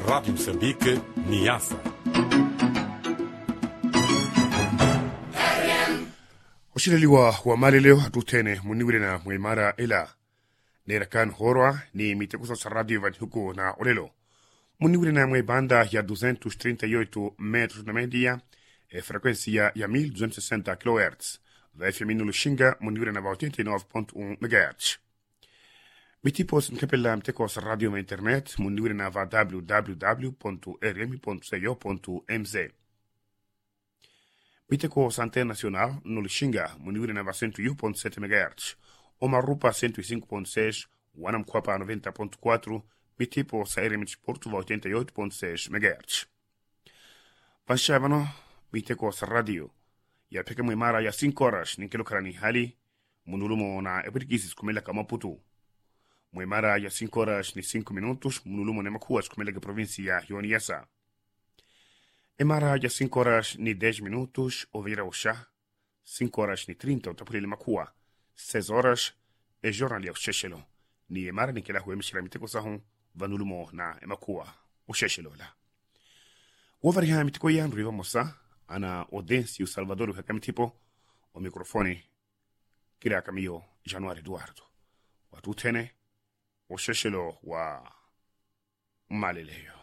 Rádio Moçambique, Niassa. Oshileliwa wa malileo hatutene muniwile na mwimara ila nerakan horwa ni mitekusa sa radio van huku na olelo muniwile na mwibanda ya 238 metros na media frequência ya 1260 kHz va FM Lushinga muniwile na 89.1 MHz mitipos mkepela mteko sa radio na internet muniwile na www.rmi.co.mz Miteko Santé Nacional no Lushinga muniwile na 101.7 MHz Omarupa 105.6 Wanamkwapa 90.4 Mitipo sa RMI Porto 88.6 MHz Panshabano miteko sa radio ya peke mwimara ya 5 horas ninkelo karani hali munulumo na epirikisis kumela kama putu mwimara ya 5 horas ni 5 minutos munulumo na makuas kumela ke provincia ya Niassa Emara ya 5 horas ni 10 minutos ouvira o chá 5 horas ni 30 utapulele makua 6 horas e jornal ya usheshelo ni emara ni kela huemishira miteko sahon vanulumo na emakua usheshelo la Wavari ha miteko ya nriva mosa ana Odencio Salvador hakamitipo o mikrofoni kila kamio Januari Eduardo watu tene usheshelo wa maleleyo